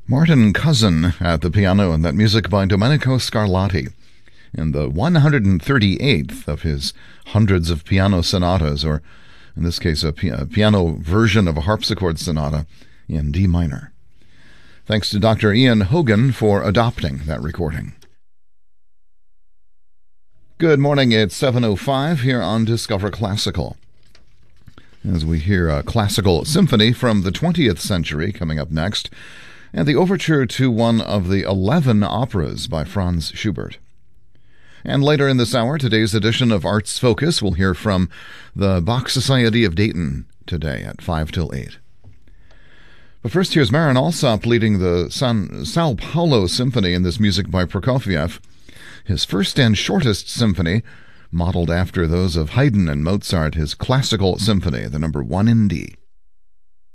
Martin Cousin at the piano, and that music by Domenico Scarlatti in the 138th of his hundreds of piano sonatas, or in this case a piano version of a harpsichord sonata in D minor. Thanks to Dr. Ian Hogan for adopting that recording. Good morning, it's 7:05 here on Discover Classical. As we hear a classical symphony from the 20th century coming up next, and the overture to one of the 11 operas by Franz Schubert. And later in this hour, today's edition of Arts Focus, we'll hear from the Bach Society of Dayton today at 5 till 8. But first, here's Marin Alsop leading the Sao Paulo Symphony in this music by Prokofiev, his first and shortest symphony, modeled after those of Haydn and Mozart, his classical symphony, the number 1 in D.